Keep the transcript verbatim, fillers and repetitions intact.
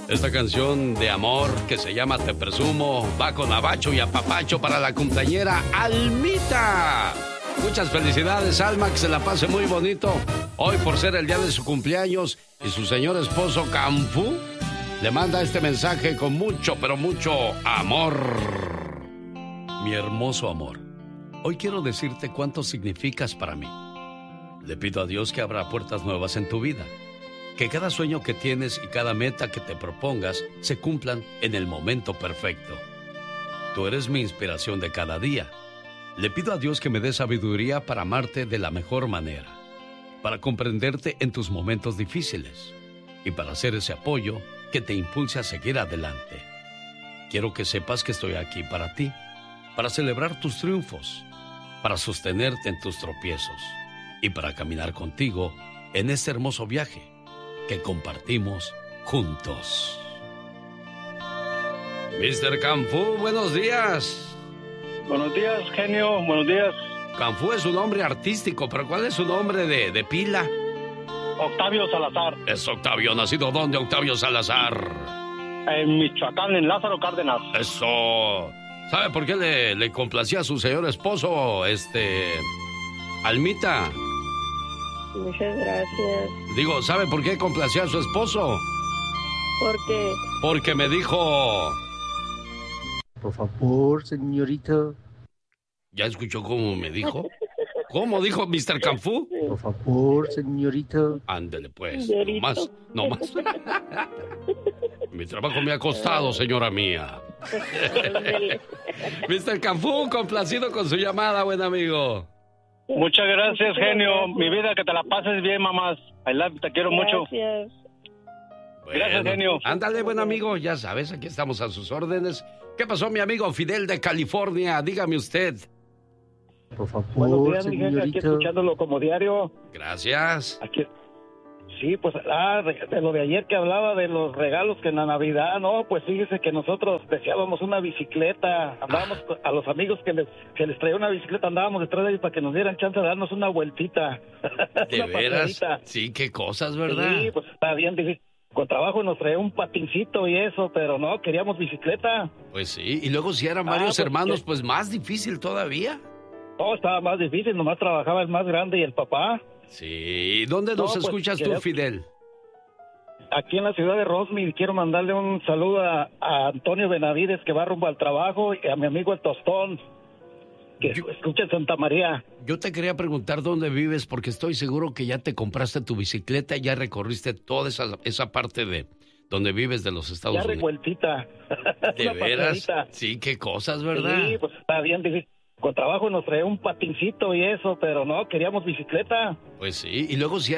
Esta canción de amor que se llama Te Presumo va con abacho y apapacho para la cumpleañera Almita. Muchas felicidades, Alma, que se la pase muy bonito hoy por ser el día de su cumpleaños. Y su señor esposo Canfú le manda este mensaje con mucho, pero mucho amor. Mi hermoso amor, hoy quiero decirte cuánto significas para mí. Le pido a Dios que abra puertas nuevas en tu vida, que cada sueño que tienes y cada meta que te propongas se cumplan en el momento perfecto. Tú eres mi inspiración de cada día. Le pido a Dios que me dé sabiduría para amarte de la mejor manera, para comprenderte en tus momentos difíciles y para hacer ese apoyo que te impulse a seguir adelante. Quiero que sepas que estoy aquí para ti, para celebrar tus triunfos, para sostenerte en tus tropiezos y para caminar contigo en este hermoso viaje que compartimos juntos. mister Canfú, buenos días. Buenos días, genio, buenos días. Canfú es un nombre artístico, pero ¿cuál es su nombre de, de pila? Octavio Salazar. Es Octavio, ¿nacido dónde, Octavio Salazar? En Michoacán, en Lázaro Cárdenas. Eso. ¿Sabe por qué le, le complacía a su señor esposo, este... Almita? Muchas gracias. Digo, ¿sabe por qué complacía a su esposo? ¿Por qué? Porque me dijo... Por favor, señorita. ¿Ya escuchó cómo me dijo? ¿Cómo dijo mister Canfú? Por favor, señorita. Ándele pues, no más, no más. Mi trabajo me ha costado, señora mía. mister Canfú, complacido con su llamada, buen amigo. Muchas gracias, genio. Mi vida, que te la pases bien, mamás. I love you, te quiero mucho. Gracias. Bueno, gracias, genio. Ándale, buen amigo, ya sabes, aquí estamos a sus órdenes. ¿Qué pasó, mi amigo Fidel de California? Dígame usted. Por favor, Buenos días, mi jefe, señorita. aquí escuchándolo como diario. Gracias. Aquí... Sí, pues, ah, de, de lo de ayer que hablaba de los regalos que en la Navidad, no, pues fíjese que nosotros deseábamos una bicicleta, andábamos a los amigos que les, que les traía una bicicleta, andábamos detrás de ellos para que nos dieran chance de darnos una vueltita. ¿De Una veras? paseadita. Sí, qué cosas, ¿verdad? Sí, pues está bien difícil. Con trabajo nos traía un patincito y eso, pero no, queríamos bicicleta. Pues sí, y luego si eran Ah, varios pues, hermanos, ¿qué? pues más difícil todavía. Todo estaba más difícil, nomás trabajaba el más grande y el papá. Sí, ¿dónde nos No, pues, escuchas tú, quería- Fidel? Aquí en la ciudad de Roseville, quiero mandarle un saludo a, a Antonio Benavides, que va rumbo al trabajo, y a mi amigo el Tostón, que Yo- escucha en Santa María. Yo te quería preguntar dónde vives porque estoy seguro que ya te compraste tu bicicleta y ya recorriste toda esa, esa parte de donde vives de los Estados Ya Unidos. revueltita. ¿De Una veras? paseadita. Sí, qué cosas, ¿verdad? Sí, pues está bien difícil. Con trabajo nos traía un patincito y eso, pero no, queríamos bicicleta. Pues sí, y luego si